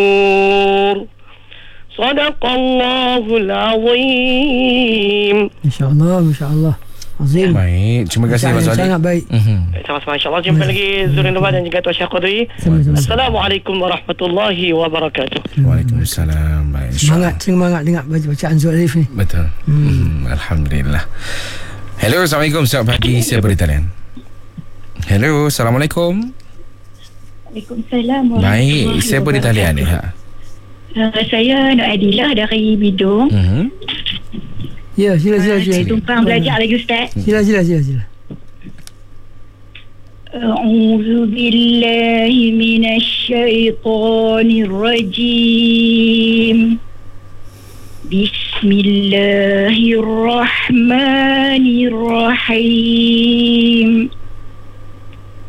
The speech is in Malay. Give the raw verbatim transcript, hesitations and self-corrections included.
Sadaqallahul azim. InsyaAllah, masya-Allah. Azim. Baik, terima kasih Pak Salih. Sangat baik. Mhm. Sama-sama, insyaAllah jumpa lagi Zurin Nubah dan juga Tuan Syah Qadri. Sama-sama. Assalamualaikum warahmatullahi wabarakatuh. Waalaikumsalam. Baik, Semangat, semangat dengar bacaan Surah Alif ni. betul. Hmm. Alhamdulillah. Hello, Assalamualaikum. Selamat pagi. Saya beri talian. Hello, Assalamualaikum. Waalaikumsalam. Baik, saya beri talian ni. Ha. Uh, saya Nur Adilah dari Bidung. Mhm. Ya, sila sila Uh, sila. saya tumpang belajar lagi Ustaz. Sila sila sila sila. A'udzu billahi minasy syaithanir rajim. Bismillahirrahmanirrahim.